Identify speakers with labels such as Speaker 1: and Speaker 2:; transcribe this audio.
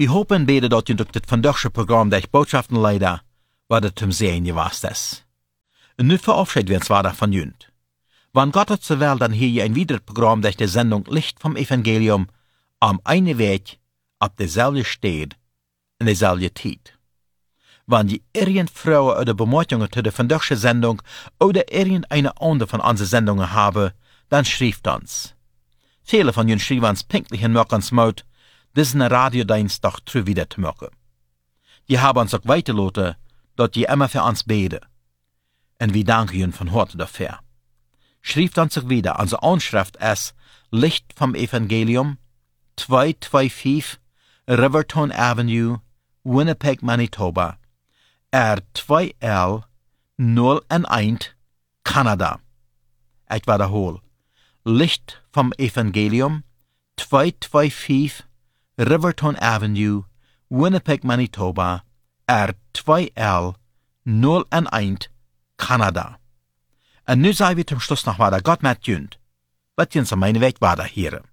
Speaker 1: Wir hopen beide dat je durch das vandaagse Programm der Botschaften leider, wat het zum Sehen gewast ist. Und nu verabschieden wir uns weiter von Jünd. Wann Gott hat zur Welt, dann hier je ein weiteres Programm durch die Sendung Licht vom Evangelium am einen Weg, ab derselbe steht, in derselbe Zeit. Wann je irgend Frauen oder Bemerkungen zu der vandaagse Sendung oder irgendeine andere von unseren Sendungen haben, dann schreibt uns. Viele von ihnen schreiben uns pünktlich in morgens Mut, diesen Radiodienst doch true wieder zu machen. Die haben uns auch weitergelassen, dass die immer für uns beten. Und wir danken ihnen von Herzen dafür. Schreibt uns auch wieder, unsere Anschrift ist Licht vom Evangelium, 225 Riverton Avenue, Winnipeg, Manitoba, R2L 011, Kanada. Ich wiederhole. Licht vom Evangelium, 225 Riverton Avenue, Winnipeg, Manitoba, R2L 011, Kanada. Und nu sagen wir zum Schluss noch weiter, Gott mit Jünd. Was uns an meine Weg weiter hier.